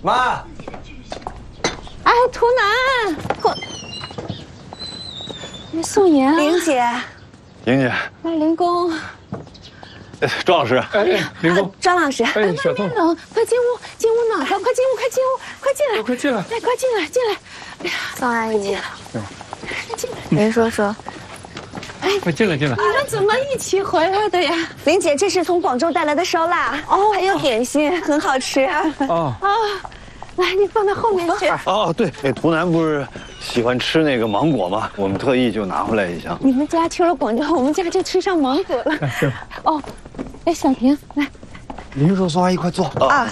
妈。 哎，图南，宋妍， 玲姐， 莹姐， 来林公， 庄老师， 林工， 张老师， 哎，小宋， 冷，快进屋，进屋暖和，快进屋，快进屋，快进来， 快进来， 哎，快进来，进来。哎呀， 宋阿姨， 进来， 林叔叔， 快进来，进来。 你们怎么一起回来的呀？ 玲姐，这是从广州带来的烧腊，还有点心，很好吃。 哦， 来，你放到后面去。 哦，对，那图南不是喜欢吃那个芒果吗？我们特意就拿回来一箱。 你们家去了广州，我们家就吃上芒果了。 是。 哦，哎，小平，来， 林叔，宋阿姨，快坐啊。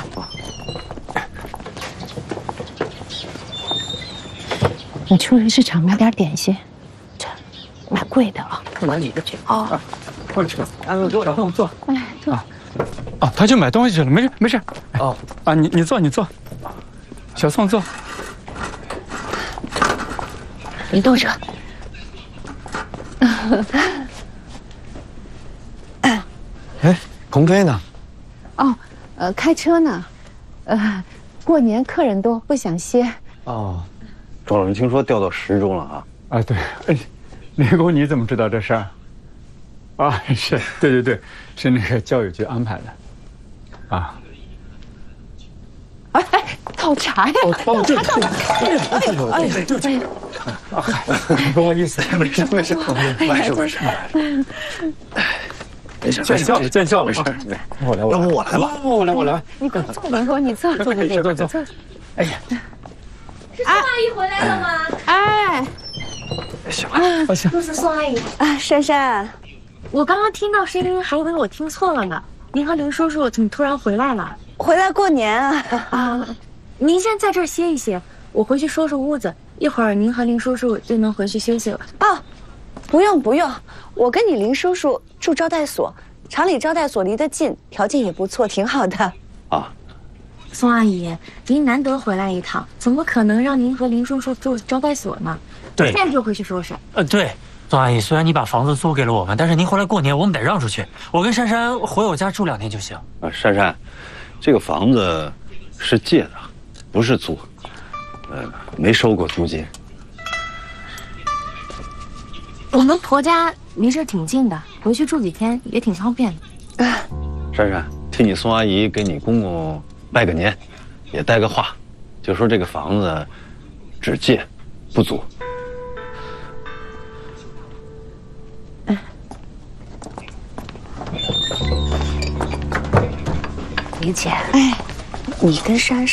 你出去市场买点点心，这买贵的啊，往里头去。哦， 快去，小宋坐。 哎，坐。 哦，他去买东西去了，没事没事。 哦， 啊，你坐，你坐。小宋坐。 你坐着。 哎，鹏飞呢？ 哦，开车呢。过年客人多，不想歇。 哦， 庄老师，听说调到10中了啊？ 啊，对，哎，林工，你怎么知道这事儿？啊，是对对对，是那个教育局安排的。啊。 哎，倒茶呀！ 哦，这，不好意思， 没事没事没事没事没事， 见笑了见笑了，没事。我来， 要不我来吧？ 我来。 你快坐，林哥，你坐。 坐。哎呀， 是宋阿姨回来了吗？ 哎， 行， 都是宋阿姨。 啊，珊珊， 我刚刚听到声音，还以为我听错了呢。您和林叔叔怎么突然回来了？ 回来过年啊？ 啊，您先在这儿歇一歇，我回去收拾屋子，一会儿您和林叔叔就能回去休息了。 哦，不用不用，我跟你林叔叔住招待所，厂里招待所离得近，条件也不错，挺好的。 啊， 宋阿姨，您难得回来一趟，怎么可能让您和林叔叔住招待所呢？ 对， 现在就回去收拾。 对，宋阿姨，虽然你把房子租给了我们，但是您回来过年，我们得让出去。我跟珊珊回我家住2天就行。 珊珊，这个房子是借的，不是租，没收过租金。 我们婆家离这挺近的，回去住几天也挺方便的。 珊珊，替你宋阿姨给你公公拜个年，也带个话，就说这个房子只借不租。 玲姐，哎，你跟珊珊。